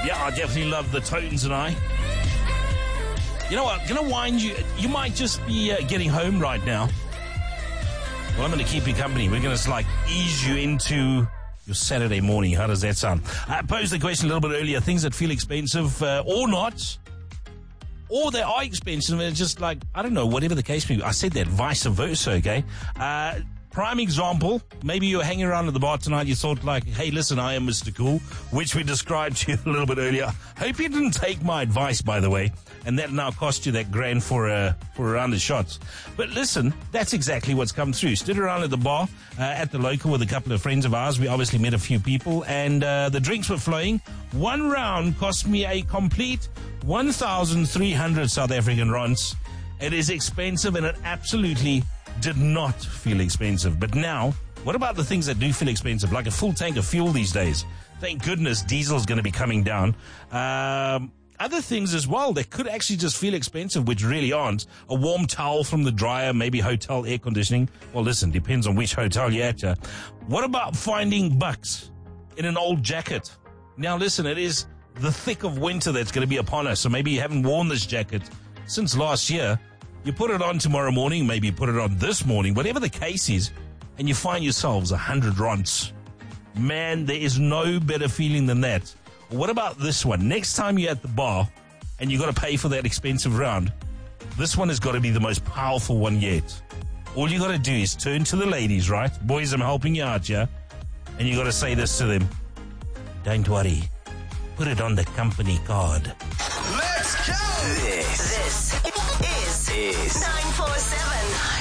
Yeah, I definitely love the Tones and I. You know what? Gonna wind you. You might just be getting home right now. Well, I'm going to keep you company. We're going to ease you into your Saturday morning. How does that sound? I posed the question a little bit earlier. Things that feel expensive or not, or they are expensive and it's just I don't know, whatever the case may be. I said that vice versa, okay? Prime example, maybe you were hanging around at the bar tonight, you thought hey, listen, I am Mr. Cool, which we described to you a little bit earlier. Hope you didn't take my advice, by the way, and that now cost you that grand for a round of shots. But listen, that's exactly what's come through. Stood around at the bar at the local with a couple of friends of ours. We obviously met a few people, and the drinks were flowing. One round cost me a complete 1,300 South African rands. It is expensive, and it absolutely did not feel expensive. But now, what about the things that do feel expensive, like a full tank of fuel these days? Thank goodness diesel's going to be coming down. Other things as well that could actually just feel expensive, which really aren't. A warm towel from the dryer, maybe hotel air conditioning. Well, listen, depends on which hotel you're at. What about finding bucks in an old jacket? Now, listen, it is the thick of winter that's going to be upon us, so maybe you haven't worn this jacket since last year. You put it on tomorrow morning, maybe you put it on this morning, whatever the case is, and you find yourselves 100 rands. Man, there is no better feeling than that. What about this one? Next time you're at the bar and you got to pay for that expensive round, this one has got to be the most powerful one yet. All you got to do is turn to the ladies, right? Boys, I'm helping you out, yeah? And you got to say this to them. Don't worry. Put it on the company card. Let's go! This is 947